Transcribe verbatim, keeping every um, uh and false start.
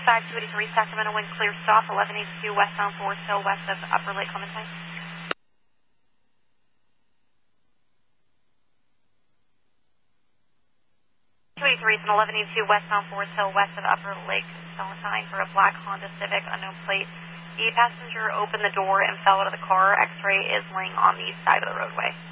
five two eighty-three, Sacramento wind clear stop, eleven eighty-two westbound Forest Hill, west of Upper Lake Clementine. two eighty-three is an eleven eighty-two westbound Forest Hill, west of Upper Lake Clementine for a black Honda Civic, unknown plate. The passenger opened the door and fell out of the car. X-ray is laying on the side of the roadway.